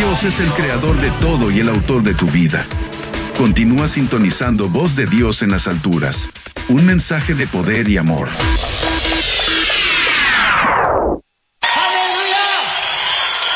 Dios es el creador de todo y el autor de tu vida. Continúa sintonizando Voz de Dios en las alturas. Un mensaje de poder y amor.